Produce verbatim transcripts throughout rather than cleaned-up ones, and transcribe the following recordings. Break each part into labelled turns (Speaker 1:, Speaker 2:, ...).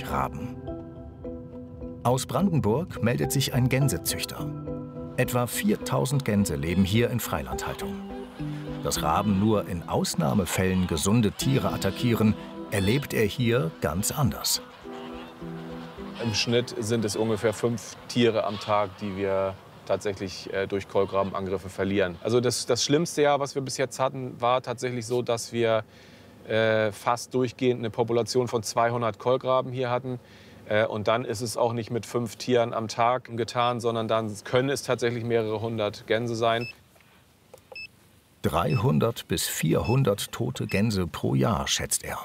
Speaker 1: Honigraben. Aus Brandenburg meldet sich ein Gänsezüchter. Etwa viertausend Gänse leben hier in Freilandhaltung. Dass Raben nur in Ausnahmefällen gesunde Tiere attackieren, erlebt er hier ganz anders.
Speaker 2: Im Schnitt sind es ungefähr fünf Tiere am Tag, die wir tatsächlich äh, durch Kolkrabenangriffe verlieren. Also das, das schlimmste Jahr, was wir bis jetzt hatten, war tatsächlich so, dass wir äh, fast durchgehend eine Population von zweihundert Kolkraben hier hatten. Äh, und dann ist es auch nicht mit fünf Tieren am Tag getan, sondern dann können es tatsächlich mehrere hundert Gänse sein.
Speaker 1: dreihundert bis vierhundert tote Gänse pro Jahr, schätzt er.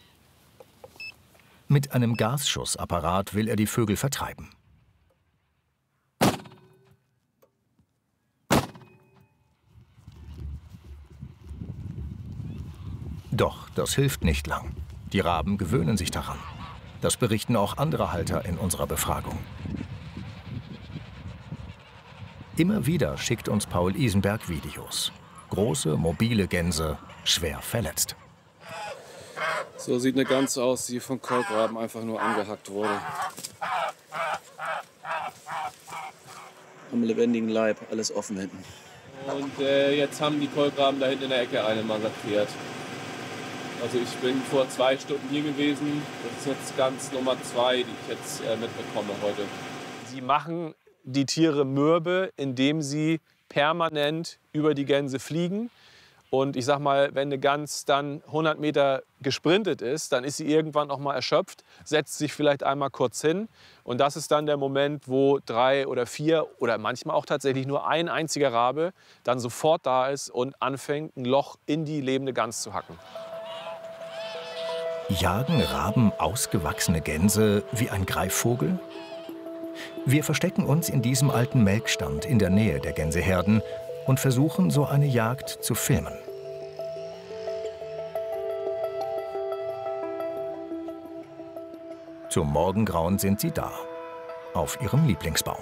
Speaker 1: Mit einem Gasschussapparat will er die Vögel vertreiben. Doch das hilft nicht lang. Die Raben gewöhnen sich daran. Das berichten auch andere Halter in unserer Befragung. Immer wieder schickt uns Paul Isenberg Videos. Große, mobile Gänse, schwer verletzt.
Speaker 3: So sieht eine Gans aus, die von Kolkraben einfach nur angehackt wurde. Am lebendigen Leib, alles offen hinten.
Speaker 2: Und äh, jetzt haben die Kolkraben da hinten in der Ecke eine massakriert. Also ich bin vor zwei Stunden hier gewesen. Das ist jetzt Gans Nummer zwei, die ich jetzt äh, mitbekomme heute. Sie machen die Tiere mürbe, indem sie permanent über die Gänse fliegen. Und ich sag mal, wenn eine Gans dann hundert Meter gesprintet ist, dann ist sie irgendwann auch mal erschöpft, setzt sich vielleicht einmal kurz hin. Und das ist dann der Moment, wo drei oder vier oder manchmal auch tatsächlich nur ein einziger Rabe dann sofort da ist und anfängt, ein Loch in die lebende Gans zu hacken.
Speaker 1: Jagen Raben ausgewachsene Gänse wie ein Greifvogel? Wir verstecken uns in diesem alten Melkstand in der Nähe der Gänseherden und versuchen, so eine Jagd zu filmen. Zum Morgengrauen sind sie da, auf ihrem Lieblingsbaum.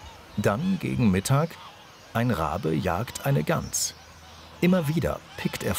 Speaker 1: Dann gegen Mittag, ein Rabe jagt eine Gans. Immer wieder pickt er